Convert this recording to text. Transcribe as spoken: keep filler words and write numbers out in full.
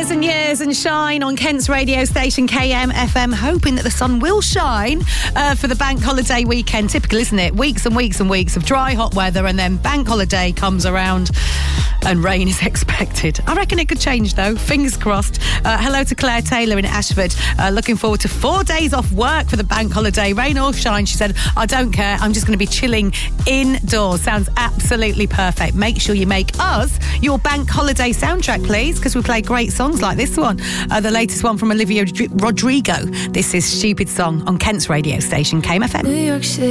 Years and years and shine on Kent's radio station K M F M, hoping that the sun will shine uh, for the bank holiday weekend. Typical, isn't it? Weeks and weeks and weeks of dry, hot weather, and then bank holiday comes around and rain is expected. I reckon it could change, though. Fingers crossed. Uh, hello to Claire Taylor in Ashford. Uh, looking forward to four days off work for the bank holiday. Rain or shine, she said, I don't care. I'm just going to be chilling indoors. Sounds absolutely perfect. Make sure you make us your bank holiday soundtrack, please, because we play great songs like this one. Uh, the latest one from Olivia Rodrigo. This is Stupid Song on Kent's radio station K M F M. New York City.